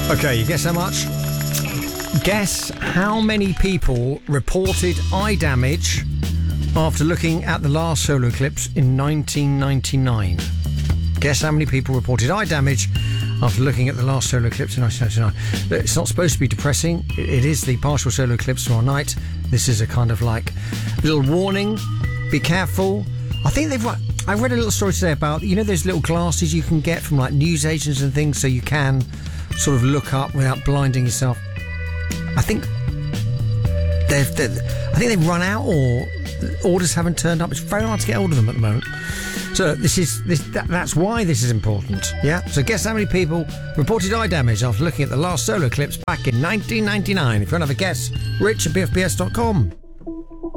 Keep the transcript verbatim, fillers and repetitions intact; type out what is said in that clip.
Okay, you guess how much? Guess how many people reported eye damage after looking at the last solar eclipse in nineteen ninety-nine. Guess how many people reported eye damage after looking at the last solar eclipse in nineteen ninety-nine. It's not supposed to be depressing. It is the partial solar eclipse tomorrow night. This is a kind of like little warning. Be careful. I think they've... I read a little story today about, you know, those little glasses you can get from like news agents and things, so you can sort of look up without blinding yourself. I think they've, they've I think they've run out, or orders haven't turned up. It's very hard to get hold of them at the moment. So this is this that, that's why this is important. Yeah. So guess how many people reported eye damage after looking at the last solar eclipse back in nineteen ninety-nine. If you want to have a guess, Rich at b f b s dot com.